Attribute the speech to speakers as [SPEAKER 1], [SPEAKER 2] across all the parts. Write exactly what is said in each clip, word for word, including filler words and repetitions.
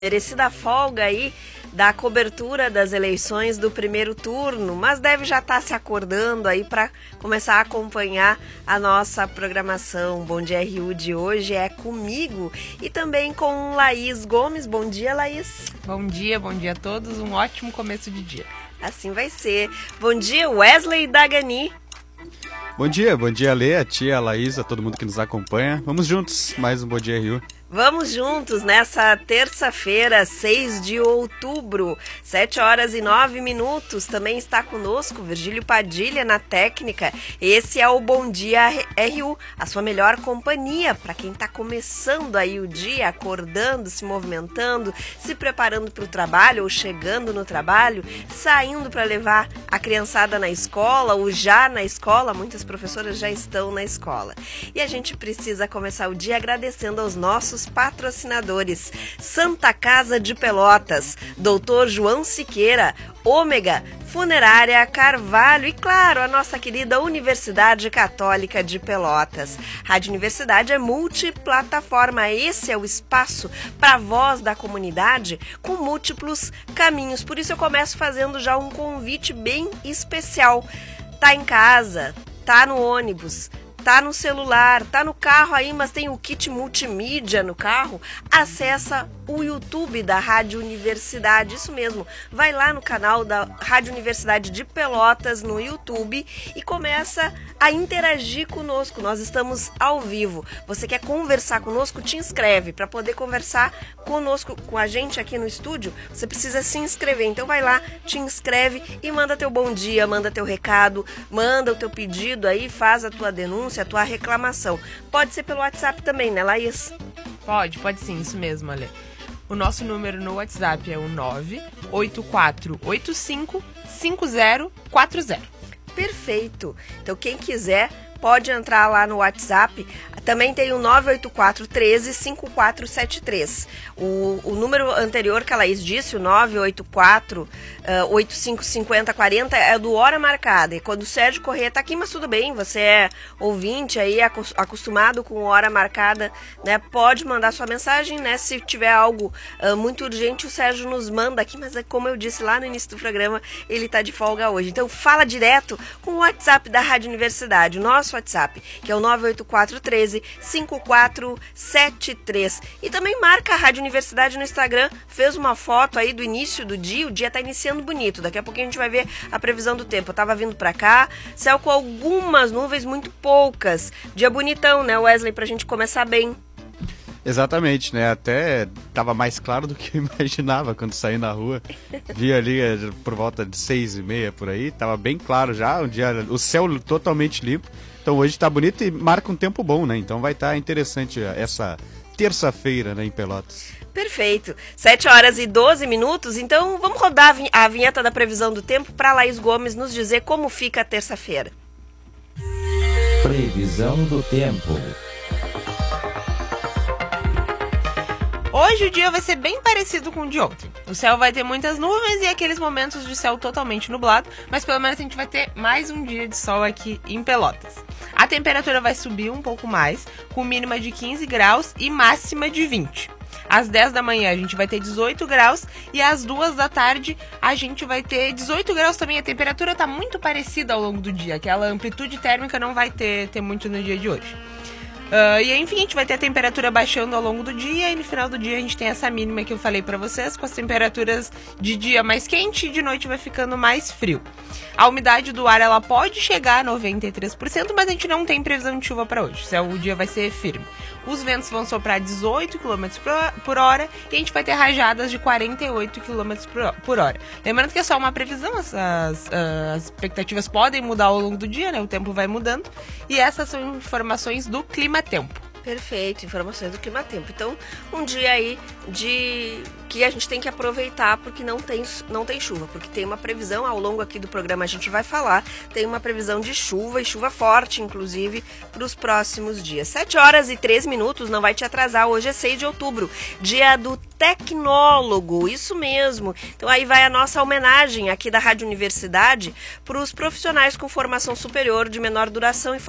[SPEAKER 1] Merecida folga aí da cobertura das eleições do primeiro turno, mas deve já estar se acordando aí para começar a acompanhar a nossa programação. Bom Dia R U de hoje é comigo e também com Laís Gomes. Bom dia, Laís.
[SPEAKER 2] Bom dia, bom dia a todos, um ótimo começo de dia.
[SPEAKER 1] Assim vai ser. Bom dia, Wesley Dagani.
[SPEAKER 3] Bom dia, bom dia, Lê, a tia, a Laís, a todo mundo que nos acompanha. Vamos juntos, mais um Bom Dia R U.
[SPEAKER 1] Vamos juntos nessa terça-feira, seis de outubro, sete horas e nove minutos. Também está conosco Virgílio Padilha na técnica. Esse é o Bom Dia R U, a sua melhor companhia para quem está começando aí o dia, acordando, se movimentando, se preparando para o trabalho ou chegando no trabalho, saindo para levar a criançada na escola ou já na escola. Muitas professoras já estão na escola. E a gente precisa começar o dia agradecendo aos nossos patrocinadores: Santa Casa de Pelotas, doutor João Siqueira, Ômega, Funerária Carvalho e, claro, a nossa querida Universidade Católica de Pelotas. Rádio Universidade é multiplataforma. Esse é o espaço para a voz da comunidade com múltiplos caminhos. Por isso eu começo fazendo já um convite bem especial. Tá em casa, tá no ônibus, tá no celular, tá no carro aí, mas tem o kit multimídia no carro, acessa o YouTube da Rádio Universidade, isso mesmo, vai lá no canal da Rádio Universidade de Pelotas no YouTube e começa a interagir conosco. Nós estamos ao vivo. Você quer conversar conosco? Te inscreve. Para poder conversar conosco, com a gente aqui no estúdio, você precisa se inscrever. Então vai lá, te inscreve e manda teu bom dia, manda teu recado, manda o teu pedido aí, faz a tua denúncia, a tua reclamação. Pode ser pelo WhatsApp também, né, Laís?
[SPEAKER 2] Pode, pode sim, isso mesmo, Ale. O nosso número no WhatsApp é o nove oito quatro oito cinco cinco zero quatro zero.
[SPEAKER 1] Perfeito. Então quem quiser pode entrar lá no WhatsApp. Também tem o nove oito quatro um três cinco quatro sete três. O, o número anterior que a Laís disse, o nove oito quatro oito cinco cinco zero quatro zero, é do Hora Marcada. E quando o Sérgio Corrêa está aqui, mas tudo bem, você é ouvinte aí, acostumado com Hora Marcada, né? Pode mandar sua mensagem, né? Se tiver algo uh, muito urgente, o Sérgio nos manda aqui, mas como eu disse lá no início do programa, ele está de folga hoje. Então fala direto com o WhatsApp da Rádio Universidade, o nosso WhatsApp, que é o nove oito quatro um três cinco quatro sete três. E também marca a Rádio Universidade no Instagram, fez uma foto aí do início do dia, o dia está iniciando bonito, daqui a pouquinho a gente vai ver a previsão do tempo. Eu tava vindo para cá, céu com algumas nuvens, muito poucas, dia bonitão, né, Wesley, pra gente começar bem.
[SPEAKER 3] Exatamente, né? Até tava mais claro do que eu imaginava quando saí na rua. Vi ali por volta de seis e meia por aí, tava bem claro já, um dia, o céu totalmente limpo. Então hoje tá bonito e marca um tempo bom, né? Então vai estar interessante essa terça-feira, né, em Pelotas.
[SPEAKER 1] Perfeito. sete horas e doze minutos, então vamos rodar a vinheta da previsão do tempo para Laís Gomes nos dizer como fica a terça-feira.
[SPEAKER 4] Previsão do tempo.
[SPEAKER 2] Hoje o dia vai ser bem parecido com o de ontem. O céu vai ter muitas nuvens e aqueles momentos de céu totalmente nublado, mas pelo menos a gente vai ter mais um dia de sol aqui em Pelotas. A temperatura vai subir um pouco mais, com mínima de quinze graus e máxima de vinte. Às dez da manhã a gente vai ter dezoito graus e às duas da tarde a gente vai ter dezoito graus também. A temperatura está muito parecida ao longo do dia, aquela amplitude térmica não vai ter, ter muito no dia de hoje. Uh, e enfim, a gente vai ter a temperatura baixando ao longo do dia e no final do dia a gente tem essa mínima que eu falei pra vocês, com as temperaturas de dia mais quente e de noite vai ficando mais frio. A umidade do ar ela pode chegar a noventa e três por cento, mas a gente não tem previsão de chuva para hoje, o dia vai ser firme. Os ventos vão soprar dezoito quilômetros por hora e a gente vai ter rajadas de quarenta e oito quilômetros por hora. Lembrando que é só uma previsão, as, as, as expectativas podem mudar ao longo do dia, né? O tempo vai mudando e essas são informações do Climatempo.
[SPEAKER 1] Perfeito, informações do Climatempo. Então, um dia aí de que a gente tem que aproveitar porque não tem, não tem chuva, porque tem uma previsão, ao longo aqui do programa a gente vai falar, tem uma previsão de chuva e chuva forte, inclusive, para os próximos dias. sete horas e três minutos, não vai te atrasar, hoje é seis de outubro, dia do tecnólogo, isso mesmo. Então aí vai a nossa homenagem aqui da Rádio Universidade para os profissionais com formação superior de menor duração e foco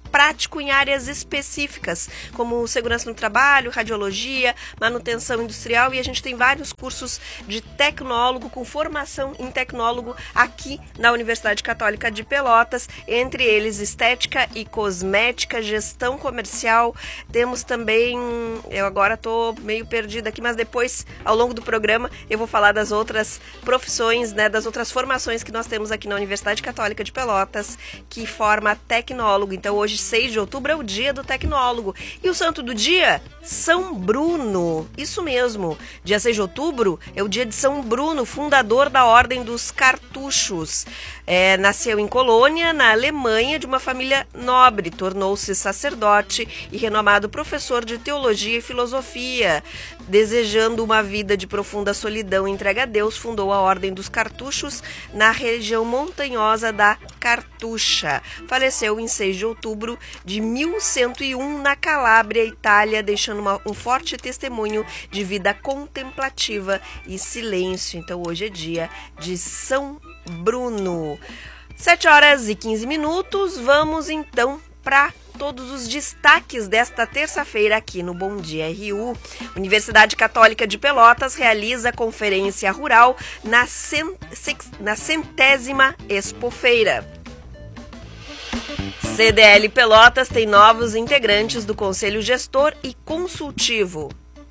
[SPEAKER 1] prático em áreas específicas, como segurança no trabalho, radiologia, manutenção industrial, e a gente tem vários cursos de tecnólogo, com formação em tecnólogo aqui na Universidade Católica de Pelotas, entre eles estética e cosmética, gestão comercial. Temos também, eu agora estou meio perdida aqui, mas depois, ao longo do programa, eu vou falar das outras profissões, né, das outras formações que nós temos aqui na Universidade Católica de Pelotas, que forma tecnólogo. Então, hoje, seis de outubro, é o dia do tecnólogo. E o santo do dia? São Bruno. Isso mesmo. Dia seis de outubro é o dia de São Bruno, fundador da Ordem dos Cartuchos. É, nasceu em Colônia, na Alemanha, de uma família nobre. Tornou-se sacerdote e renomado professor de teologia e filosofia. Desejando uma vida de profunda solidão e entrega a Deus, fundou a Ordem dos Cartuchos na região montanhosa da Cartucha. Faleceu em seis de outubro de mil cento e um na Calábria, Itália, deixando uma, um forte testemunho de vida contemplativa e silêncio. Então hoje é dia de São Bruno. sete horas e quinze minutos, vamos então para todos os destaques desta terça-feira aqui no Bom Dia R U. Universidade Católica de Pelotas realiza conferência rural na, cent... na centésima Expofeira. C D L Pelotas tem novos integrantes do Conselho Gestor e Consultivo.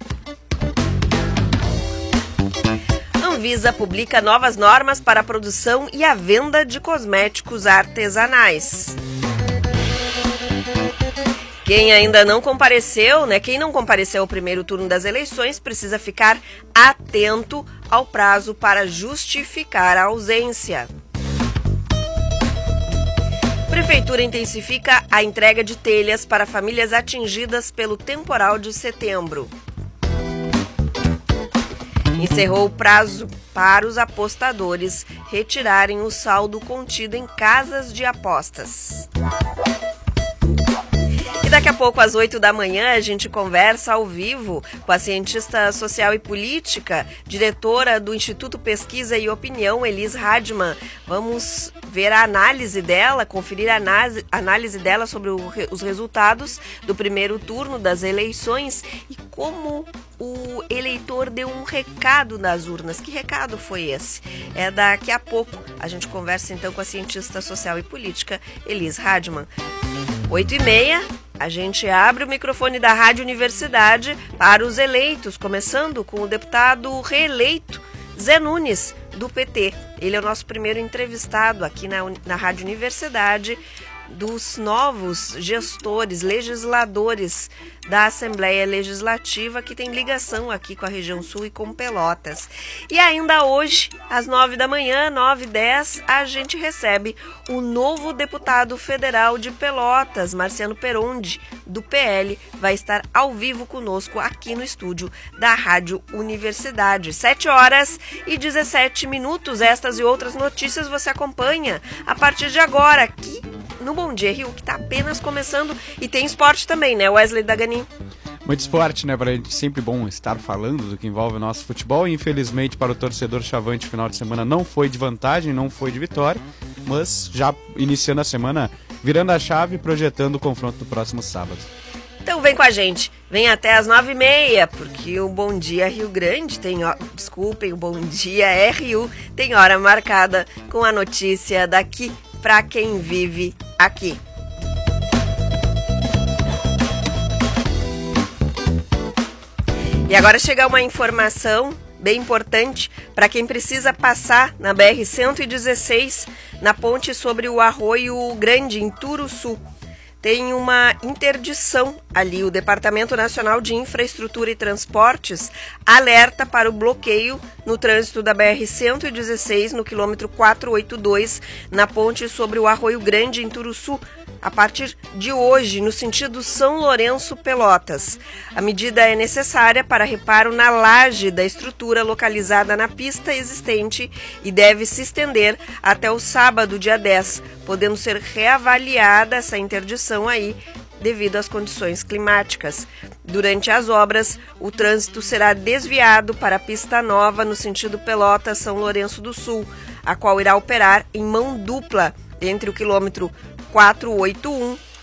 [SPEAKER 1] Anvisa publica novas normas para a produção e a venda de cosméticos artesanais. Quem ainda não compareceu, né? Quem não compareceu ao primeiro turno das eleições precisa ficar atento ao prazo para justificar a ausência. Prefeitura intensifica a entrega de telhas para famílias atingidas pelo temporal de setembro. Encerrou o prazo para os apostadores retirarem o saldo contido em casas de apostas. E daqui a pouco, às oito da manhã, a gente conversa ao vivo com a cientista social e política, diretora do Instituto Pesquisa e Opinião, Elis Radman. Vamos ver a análise dela, conferir a análise dela sobre o, os resultados do primeiro turno das eleições e como o eleitor deu um recado nas urnas. Que recado foi esse? É daqui a pouco. A gente conversa então com a cientista social e política, Elis Radman. oito e meia, a gente abre o microfone da Rádio Universidade para os eleitos, começando com o deputado reeleito Zé Nunes, do P T. Ele é o nosso primeiro entrevistado aqui na, na Rádio Universidade, dos novos gestores, legisladores da Assembleia Legislativa, que tem ligação aqui com a região sul e com Pelotas. E ainda hoje, às nove da manhã, nove e dez, a gente recebe o novo deputado federal de Pelotas, Marciano Perondi, do P L, vai estar ao vivo conosco aqui no estúdio da Rádio Universidade. sete horas e dezessete minutos, estas e outras notícias você acompanha a partir de agora aqui no Bom Dia Rio, que está apenas começando, e tem esporte também, né, Wesley Daganin?
[SPEAKER 3] Muito esporte, né? Para a gente sempre bom estar falando do que envolve o nosso futebol. E infelizmente para o torcedor chavante, o final de semana não foi de vantagem, não foi de vitória, mas já iniciando a semana, virando a chave e projetando o confronto do próximo sábado.
[SPEAKER 1] Então vem com a gente, vem até as nove e meia, porque o Bom Dia Rio Grande tem, ó, desculpem, o Bom Dia R U tem hora marcada com a notícia daqui para quem vive aqui. E agora chega uma informação bem importante para quem precisa passar na B R cento e dezesseis, na ponte sobre o Arroio Grande, em Turuçu. Tem uma interdição ali. O Departamento Nacional de Infraestrutura e Transportes alerta para o bloqueio no trânsito da B R cento e dezesseis, no quilômetro quatrocentos e oitenta e dois, na ponte sobre o Arroio Grande, em Turuçu, a partir de hoje, no sentido São Lourenço-Pelotas. A medida é necessária para reparo na laje da estrutura localizada na pista existente e deve se estender até o sábado, dia dez, podendo ser reavaliada essa interdição aí devido às condições climáticas. Durante as obras, o trânsito será desviado para a pista nova no sentido Pelotas-São Lourenço do Sul, a qual irá operar em mão dupla entre o quilômetro quatrocentos e oitenta e um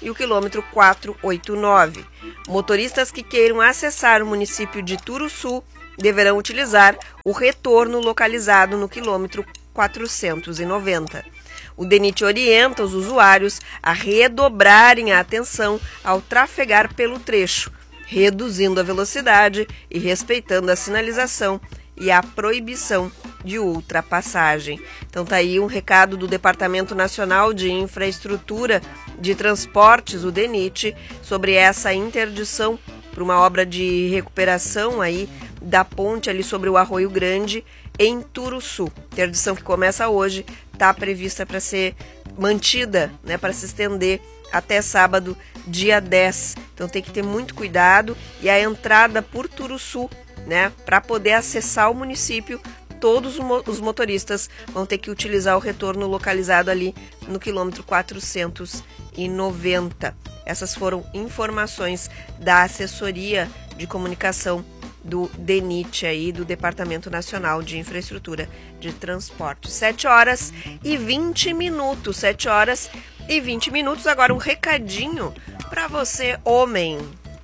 [SPEAKER 1] e o quilômetro quatrocentos e oitenta e nove. Motoristas que queiram acessar o município de Turuçu deverão utilizar o retorno localizado no quilômetro quatrocentos e noventa. O DENIT orienta os usuários a redobrarem a atenção ao trafegar pelo trecho, reduzindo a velocidade e respeitando a sinalização e a proibição de ultrapassagem. Então tá aí um recado do Departamento Nacional de Infraestrutura de Transportes, o DENIT, sobre essa interdição para uma obra de recuperação aí da ponte ali sobre o Arroio Grande em Turuçu. Interdição que começa hoje, está prevista para ser mantida, né, para se estender até sábado, dia dez. Então tem que ter muito cuidado, e a entrada por Turuçu, né, para poder acessar o município, todos os motoristas vão ter que utilizar o retorno localizado ali no quilômetro quatrocentos e noventa. Essas foram informações da assessoria de comunicação do DENIT aí, do Departamento Nacional de Infraestrutura de Transporte. sete horas e vinte minutos, sete horas e vinte minutos. Agora um recadinho para você, homem.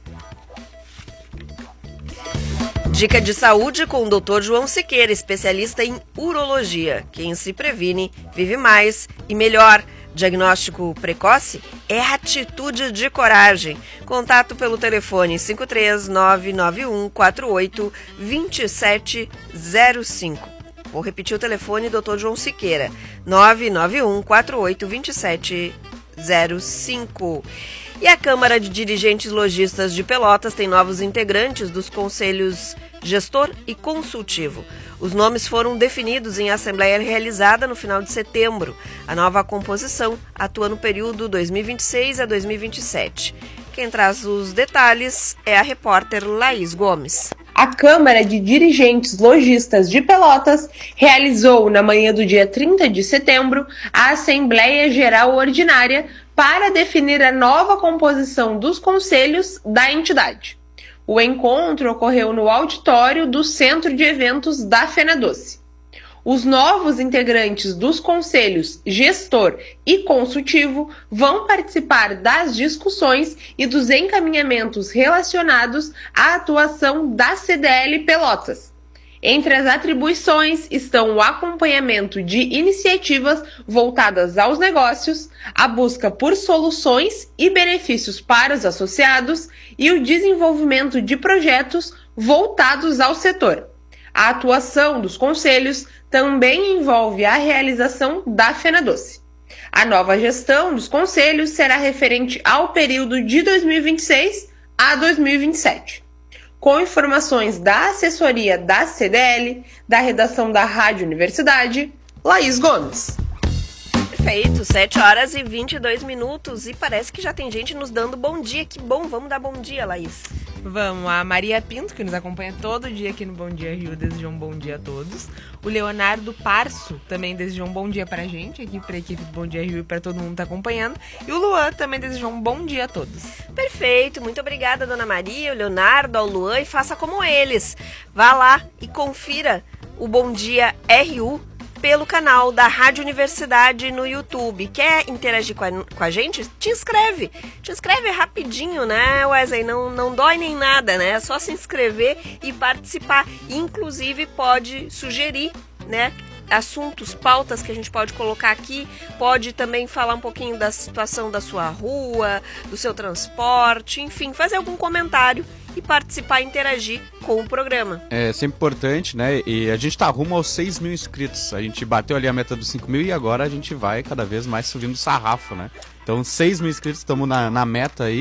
[SPEAKER 1] Dica de saúde com o doutor João Siqueira, especialista em urologia. Quem se previne, vive mais e melhor. Diagnóstico precoce é atitude de coragem. Contato pelo telefone cinco três nove nove um quatro oito dois sete zero cinco. Vou repetir o telefone, doutor João Siqueira, nove nove um quatro oito dois sete zero cinco. E a Câmara de Dirigentes Lojistas de Pelotas tem novos integrantes dos conselhos gestor e consultivo. Os nomes foram definidos em assembleia realizada no final de setembro. A nova composição atua no período dois mil e vinte e seis a dois mil e vinte e sete. Quem traz os detalhes é a repórter Laís Gomes.
[SPEAKER 4] A Câmara de Dirigentes Lojistas de Pelotas realizou, na manhã do dia trinta de setembro, a Assembleia Geral Ordinária para definir a nova composição dos conselhos da entidade. O encontro ocorreu no auditório do Centro de Eventos da FenaDoce. Os novos integrantes dos conselhos gestor e consultivo vão participar das discussões e dos encaminhamentos relacionados à atuação da C D L Pelotas. Entre as atribuições estão o acompanhamento de iniciativas voltadas aos negócios, a busca por soluções e benefícios para os associados e o desenvolvimento de projetos voltados ao setor. A atuação dos conselhos também envolve a realização da FenaDoce. A nova gestão dos conselhos será referente ao período de dois mil e vinte e seis a dois mil e vinte e sete. Com informações da assessoria da C D L, da redação da Rádio Universidade, Laís Gomes.
[SPEAKER 1] Perfeito, sete horas e vinte e dois minutos e parece que já tem gente nos dando bom dia. Que bom, vamos dar bom dia, Laís.
[SPEAKER 2] Vamos, a Maria Pinto, que nos acompanha todo dia aqui no Bom Dia Rio, desejou um bom dia a todos. O Leonardo Parço também desejou um bom dia pra gente, aqui pra equipe do Bom Dia Rio e pra todo mundo que tá acompanhando. E o Luan também desejou um bom dia a todos.
[SPEAKER 1] Perfeito, muito obrigada, Dona Maria, o Leonardo, ao Luan, e faça como eles. Vá lá e confira o Bom Dia R U pelo canal da Rádio Universidade no YouTube. Quer interagir com a, com a gente? Te inscreve. Te inscreve rapidinho, né, Wesley? Não, não dói nem nada, né? É só se inscrever e participar. Inclusive, pode sugerir, né, assuntos, pautas que a gente pode colocar aqui. Pode também falar um pouquinho da situação da sua rua, do seu transporte, enfim, fazer algum comentário e participar e interagir com o programa.
[SPEAKER 3] É sempre importante, né? E a gente tá rumo aos seis mil inscritos. A gente bateu ali a meta dos cinco mil e agora a gente vai cada vez mais subindo o sarrafo, né? Então, seis mil inscritos, estamos na, na meta aí.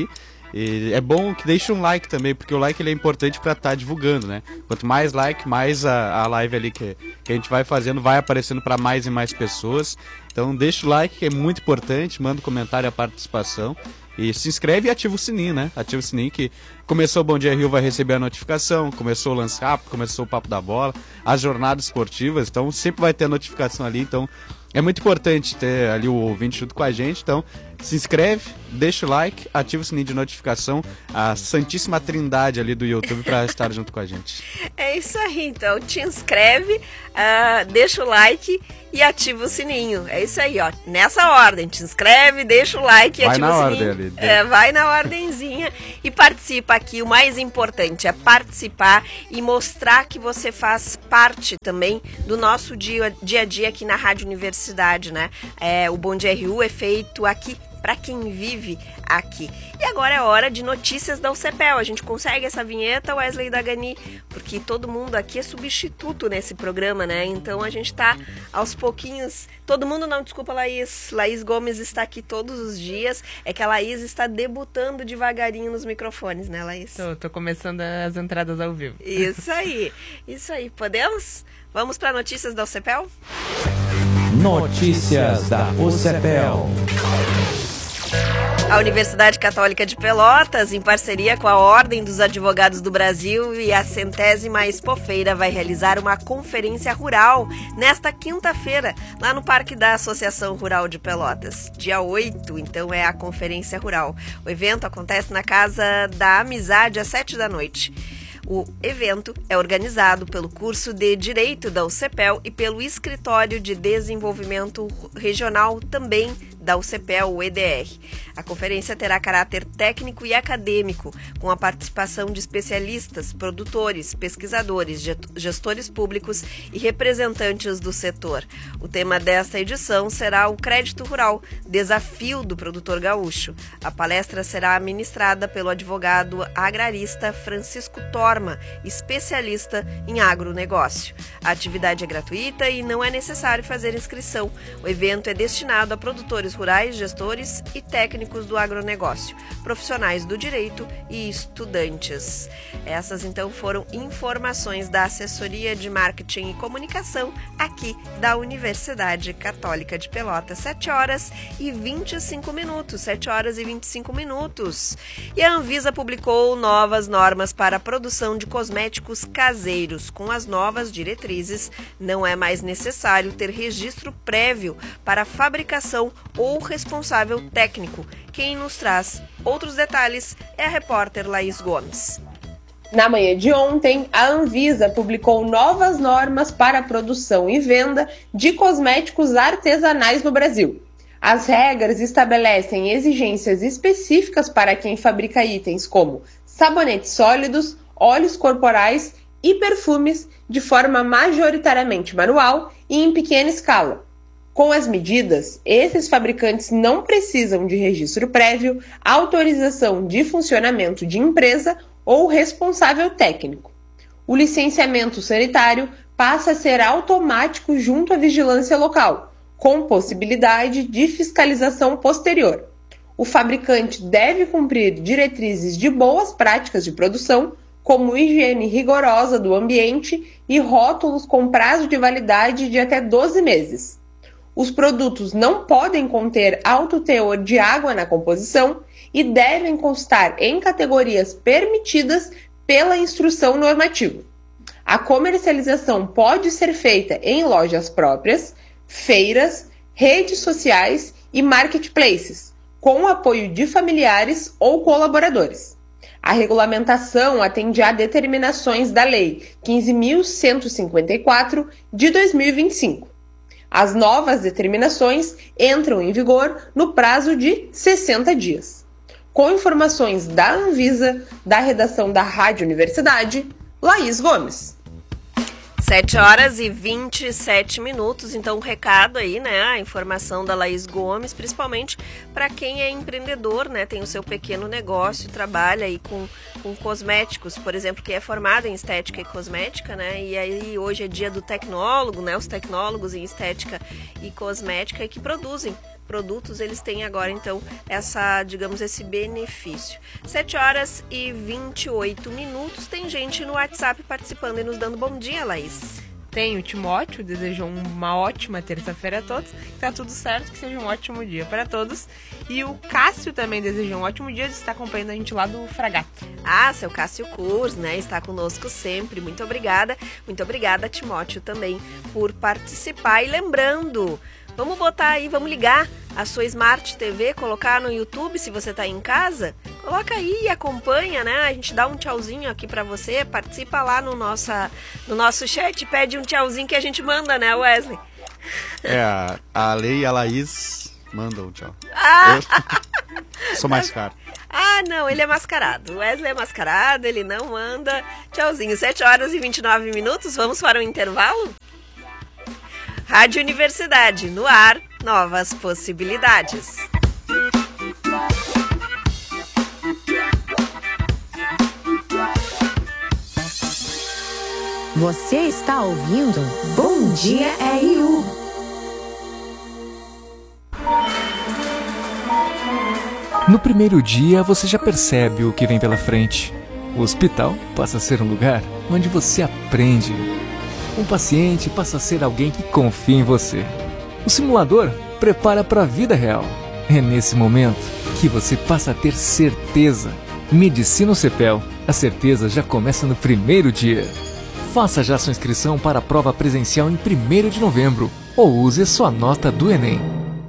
[SPEAKER 3] E é bom que deixe um like também, porque o like ele é importante para estar tá divulgando, né? Quanto mais like, mais a, a live ali que, que a gente vai fazendo vai aparecendo para mais e mais pessoas. Então deixa o like, que é muito importante, manda um comentário, a participação. E se inscreve e ativa o sininho, né? Ativa o sininho que começou o Bom Dia Rio, vai receber a notificação, começou o Lance Rápido, começou o Papo da Bola, as jornadas esportivas, então sempre vai ter a notificação ali, então é muito importante ter ali o ouvinte junto com a gente, então se inscreve, deixa o like, ativa o sininho de notificação, a santíssima trindade ali do YouTube para estar junto com a gente.
[SPEAKER 1] É isso aí, então te inscreve, uh, deixa o like e ativa o sininho. É isso aí, ó. Nessa ordem, te inscreve, deixa o like e
[SPEAKER 3] vai
[SPEAKER 1] ativa
[SPEAKER 3] na
[SPEAKER 1] o sininho.
[SPEAKER 3] Ordem ali.
[SPEAKER 1] É, vai na ordenzinha e participa aqui. O mais importante é participar e mostrar que você faz parte também do nosso dia, dia a dia aqui na Rádio Universidade, né? É, o Bom Dia R U é feito aqui para quem vive aqui. E agora é hora de notícias da U C P E L. A gente consegue essa vinheta, Wesley Dagani, porque todo mundo aqui é substituto nesse programa, né? Então a gente tá aos pouquinhos... Todo mundo não, desculpa, Laís. Laís Gomes está aqui todos os dias. É que a Laís está debutando devagarinho nos microfones, né, Laís?
[SPEAKER 2] Tô, tô começando as entradas ao vivo.
[SPEAKER 1] Isso aí, isso aí. Podemos? Vamos para notícias da U C P E L?
[SPEAKER 5] Notícias da U C P E L.
[SPEAKER 1] A Universidade Católica de Pelotas, em parceria com a Ordem dos Advogados do Brasil e a centésima Expofeira, vai realizar uma conferência rural nesta quinta-feira, lá no Parque da Associação Rural de Pelotas. Dia oito, então, é a conferência rural. O evento acontece na Casa da Amizade, às sete da noite. O evento é organizado pelo curso de Direito da U C P E L e pelo Escritório de Desenvolvimento Regional, também da U C P E L, o E D R. A conferência terá caráter técnico e acadêmico, com a participação de especialistas, produtores, pesquisadores, gestores públicos e representantes do setor. O tema desta edição será o Crédito Rural, desafio do produtor gaúcho. A palestra será ministrada pelo advogado agrarista Francisco Torma, especialista em agronegócio. A atividade é gratuita e não é necessário fazer inscrição. O evento é destinado a produtores rurais, gestores e técnicos do agronegócio, profissionais do direito e estudantes. Essas, então, foram informações da Assessoria de Marketing e Comunicação aqui da Universidade Católica de Pelotas. sete horas e vinte e cinco minutos. sete horas e vinte e cinco minutos. E a Anvisa publicou novas normas para a produção de cosméticos caseiros. Com as novas diretrizes, não é mais necessário ter registro prévio para a fabricação ou responsável técnico. Quem nos traz outros detalhes é a repórter Laís Gomes.
[SPEAKER 4] Na manhã de ontem, a Anvisa publicou novas normas para a produção e venda de cosméticos artesanais no Brasil. As regras estabelecem exigências específicas para quem fabrica itens como sabonetes sólidos, óleos corporais e perfumes de forma majoritariamente manual e em pequena escala. Com as medidas, esses fabricantes não precisam de registro prévio, autorização de funcionamento de empresa ou responsável técnico. O licenciamento sanitário passa a ser automático junto à vigilância local, com possibilidade de fiscalização posterior. O fabricante deve cumprir diretrizes de boas práticas de produção, como higiene rigorosa do ambiente e rótulos com prazo de validade de até doze meses. Os produtos não podem conter alto teor de água na composição e devem constar em categorias permitidas pela instrução normativa. A comercialização pode ser feita em lojas próprias, feiras, redes sociais e marketplaces, com o apoio de familiares ou colaboradores. A regulamentação atende a determinações da Lei quinze mil cento e cinquenta e quatro de dois mil e vinte e cinco. As novas determinações entram em vigor no prazo de sessenta dias. Com informações da Anvisa, da redação da Rádio Universidade, Laís Gomes.
[SPEAKER 1] sete horas e vinte e sete minutos, então o recado aí, né, a informação da Laís Gomes, principalmente para quem é empreendedor, né, tem o seu pequeno negócio, trabalha aí com, com cosméticos, por exemplo, que é formado em estética e cosmética, né, e aí hoje é dia do tecnólogo, né, os tecnólogos em estética e cosmética que produzem produtos, eles têm agora, então, essa, digamos, esse benefício. sete horas e vinte e oito minutos, tem gente no WhatsApp participando e nos dando bom dia, Laís.
[SPEAKER 2] Tem o Timóteo, desejou uma ótima terça-feira a todos, que tá tudo certo, que seja um ótimo dia para todos. E o Cássio também desejou um ótimo dia, está acompanhando a gente lá do Fragato.
[SPEAKER 1] Ah, seu Cássio Curs, né, está conosco sempre, muito obrigada. Muito obrigada, Timóteo, também, por participar. E lembrando... Vamos botar aí, vamos ligar a sua Smart T V, colocar no YouTube, se você tá em casa, coloca aí e acompanha, né? A gente dá um tchauzinho aqui pra você, participa lá no, nossa, no nosso chat, pede um tchauzinho que a gente manda, né, Wesley?
[SPEAKER 3] É, a, a Lei e a Laís mandam tchau.
[SPEAKER 1] Ah!
[SPEAKER 3] Eu sou mais caro.
[SPEAKER 1] Ah, não, ele é mascarado. O Wesley é mascarado, ele não manda. Tchauzinho, sete horas e vinte e nove minutos, vamos para o intervalo? Rádio Universidade, no ar, novas possibilidades.
[SPEAKER 6] Você está ouvindo Bom Dia R U.
[SPEAKER 5] No primeiro dia, você já percebe o que vem pela frente. O hospital passa a ser um lugar onde você aprende. Um paciente passa a ser alguém que confia em você. O simulador prepara para a vida real. É nesse momento que você passa a ter certeza. Medicina C P E L. A certeza já começa no primeiro dia. Faça já sua inscrição para a prova presencial em primeiro de novembro ou use sua nota do Enem.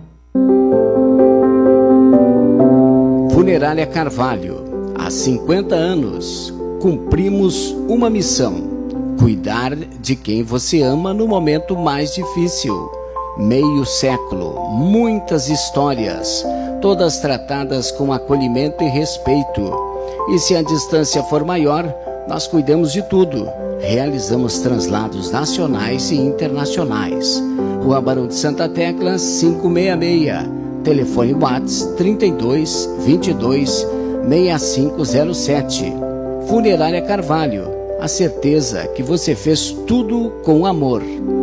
[SPEAKER 7] Funerária Carvalho. Há cinquenta anos, cumprimos uma missão: cuidar de quem você ama no momento mais difícil. Meio século, muitas histórias, todas tratadas com acolhimento e respeito. E se a distância for maior, nós cuidamos de tudo. Realizamos translados nacionais e internacionais. Rua Barão de Santa Tecla, quinhentos e sessenta e seis. Telefone WhatsApp trinta e dois, vinte e dois, sessenta e cinco zero sete. Funerária Carvalho. A certeza que você fez tudo com amor.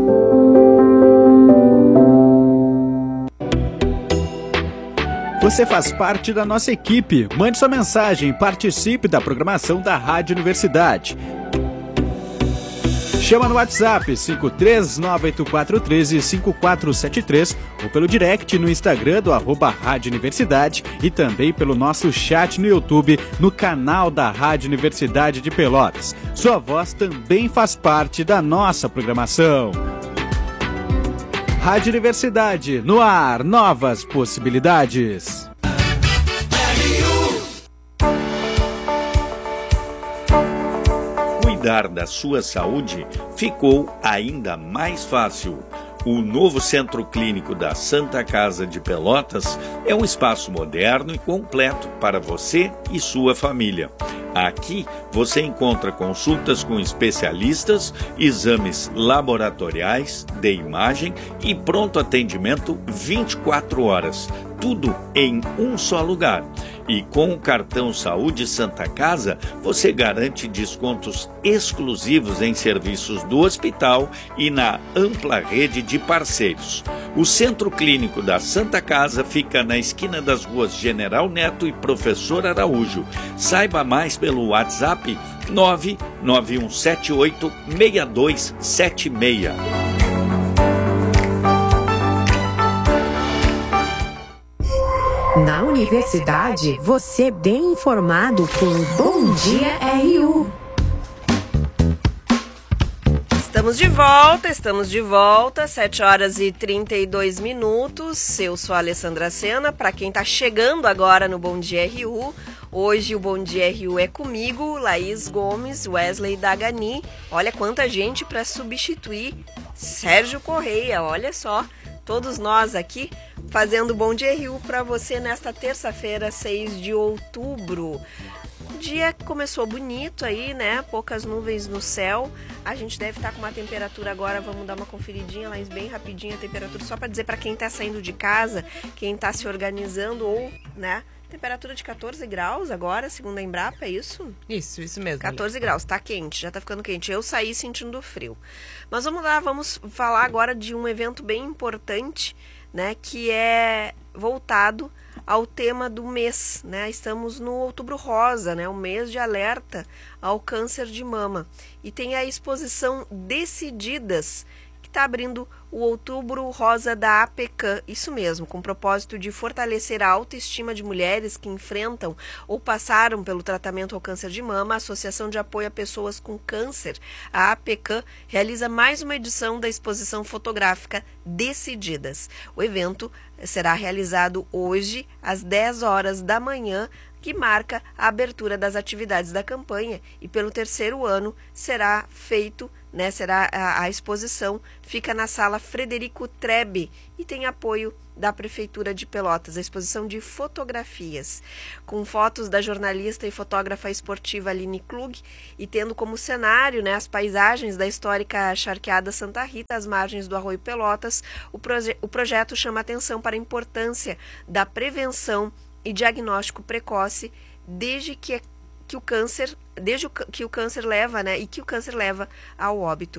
[SPEAKER 8] Você faz parte da nossa equipe. Mande sua mensagem e participe da programação da Rádio Universidade. Chama no WhatsApp cinco três nove oito quatro um três cinco quatro sete três ou pelo direct no Instagram do arroba Rádio Universidade e também pelo nosso chat no YouTube no canal da Rádio Universidade de Pelotas. Sua voz também faz parte da nossa programação. Rádio Universidade, no ar, novas possibilidades.
[SPEAKER 9] Cuidar da sua saúde ficou ainda mais fácil. O novo Centro Clínico da Santa Casa de Pelotas é um espaço moderno e completo para você e sua família. Aqui você encontra consultas com especialistas, exames laboratoriais, de imagem e pronto atendimento vinte e quatro horas. Tudo em um só lugar. E com o cartão Saúde Santa Casa, você garante descontos exclusivos em serviços do hospital e na ampla rede de parceiros. O Centro Clínico da Santa Casa fica na esquina das ruas General Neto e Professor Araújo. Saiba mais pelo WhatsApp nove nove um sete oito seis dois sete seis.
[SPEAKER 6] Na universidade, você bem informado com Bom Dia R U.
[SPEAKER 1] Estamos de volta, estamos de volta, sete horas e trinta e dois minutos. Eu sou a Alessandra Sena. Para quem está chegando agora no Bom Dia R U, hoje o Bom Dia R U é comigo, Laís Gomes, Wesley Dagani. Olha quanta gente para substituir Sérgio Correia, olha só, todos nós aqui fazendo Bom Dia R U para você nesta terça-feira, seis de outubro. O dia começou bonito aí, né? Poucas nuvens no céu. A gente deve estar com uma temperatura agora, vamos dar uma conferidinha lá bem rapidinho a temperatura, só para dizer para quem está saindo de casa, quem está se organizando ou, né? Temperatura de quatorze graus agora, segundo a Embrapa, é isso?
[SPEAKER 2] Isso, isso mesmo.
[SPEAKER 1] quatorze graus, tá quente, já tá ficando quente. Eu saí sentindo frio. Mas vamos lá, vamos falar agora de um evento bem importante, né, que é voltado ao tema do mês, né? Estamos no Outubro Rosa, né, o mês de alerta ao câncer de mama. E tem a exposição Decididas, que está abrindo o Outubro Rosa da A P C A, isso mesmo, com o propósito de fortalecer a autoestima de mulheres que enfrentam ou passaram pelo tratamento ao câncer de mama. A Associação de Apoio a Pessoas com Câncer, a A P C A, realiza mais uma edição da exposição fotográfica Decididas. O evento será realizado hoje, às dez horas da manhã, que marca a abertura das atividades da campanha e pelo terceiro ano será feito né, será a, a exposição, fica na sala Frederico Trebe e tem apoio da Prefeitura de Pelotas, a exposição de fotografias, com fotos da jornalista e fotógrafa esportiva Aline Klug e tendo como cenário, né, as paisagens da histórica charqueada Santa Rita, às margens do Arroio Pelotas. O, proje- o projeto chama atenção para a importância da prevenção e diagnóstico precoce desde que, que o câncer, desde o, que o câncer leva, né, e que o câncer leva ao óbito.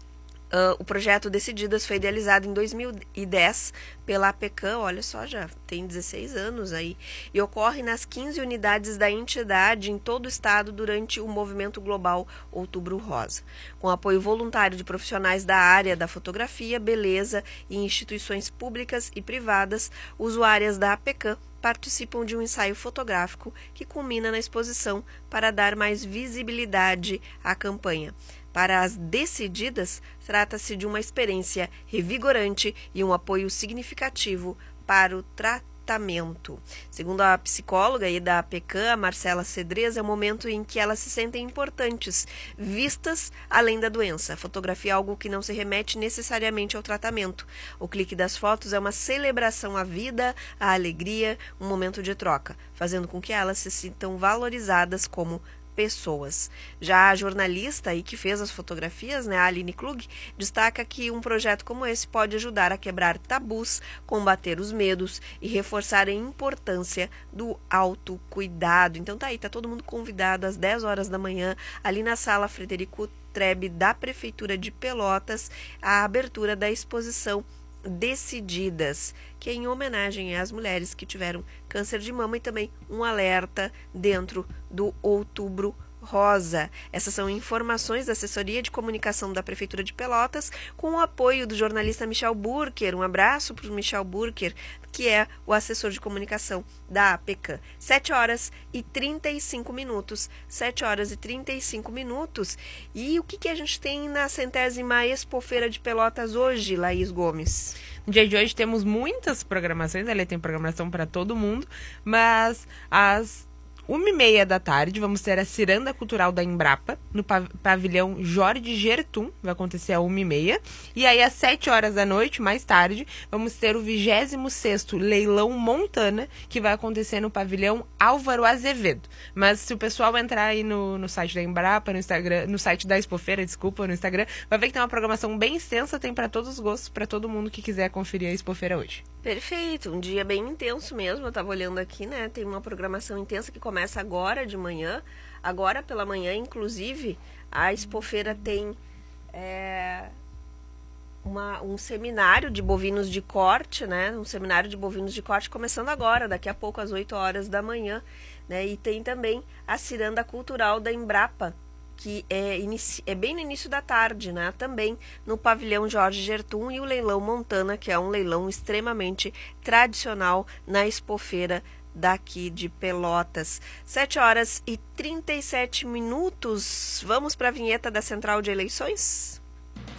[SPEAKER 1] Uh, o projeto Decididas foi idealizado em dois mil e dez pela APECAM, olha só, já tem dezesseis anos aí, e ocorre nas quinze unidades da entidade em todo o estado durante o movimento global Outubro Rosa. Com apoio voluntário de profissionais da área da fotografia, beleza e instituições públicas e privadas, usuárias da APECAM participam de um ensaio fotográfico que culmina na exposição para dar mais visibilidade à campanha. Para as Decididas, trata-se de uma experiência revigorante e um apoio significativo para o tratamento. Segundo a psicóloga aí da APECAM, Marcela Cedrez, é o momento em que elas se sentem importantes, vistas além da doença. A fotografia é algo que não se remete necessariamente ao tratamento. O clique das fotos é uma celebração à vida, à alegria, um momento de troca, fazendo com que elas se sintam valorizadas como pessoas. Já a jornalista aí que fez as fotografias, né, a Aline Klug, destaca que um projeto como esse pode ajudar a quebrar tabus, combater os medos e reforçar a importância do autocuidado. Então tá aí, tá todo mundo convidado às dez horas da manhã, ali na sala Frederico Trebe da Prefeitura de Pelotas, a abertura da exposição Decididas, que é em homenagem às mulheres que tiveram câncer de mama e também um alerta dentro do Outubro Rosa. Essas são informações da Assessoria de Comunicação da Prefeitura de Pelotas, com o apoio do jornalista Michel Burker. Um abraço para o Michel Burker, que é o assessor de comunicação da APECAM. sete horas e trinta e cinco minutos. sete horas e trinta e cinco minutos. E o que, que a gente tem na centésima Expofeira de Pelotas hoje, Laís Gomes?
[SPEAKER 2] No dia de hoje temos muitas programações, ela tem programação para todo mundo, mas às uma e meia da tarde, vamos ter a Ciranda Cultural da Embrapa, no pavilhão Jorge Gertum, vai acontecer às uma e meia. E aí, às sete horas da noite, mais tarde, vamos ter o vigésimo sexto Leilão Montana, que vai acontecer no pavilhão Álvaro Azevedo. Mas se o pessoal entrar aí no, no site da Embrapa, no Instagram, no site da Expofeira, desculpa, no Instagram, vai ver que tem uma programação bem extensa, tem para todos os gostos, para todo mundo que quiser conferir a Expofeira hoje.
[SPEAKER 1] Perfeito, um dia bem intenso mesmo, eu tava olhando aqui, né, tem uma programação intensa que começa agora de manhã, agora pela manhã, inclusive, a Expofeira tem é, uma, um seminário de bovinos de corte, né, um seminário de bovinos de corte começando agora, daqui a pouco às oito horas da manhã, né, e tem também a Ciranda Cultural da Embrapa, que é, inici... é bem no início da tarde, né? Também no pavilhão Jorge Gertum, e o Leilão Montana, que é um leilão extremamente tradicional na Expofeira daqui de Pelotas. sete horas e trinta e sete minutos. Vamos para a vinheta da Central de Eleições?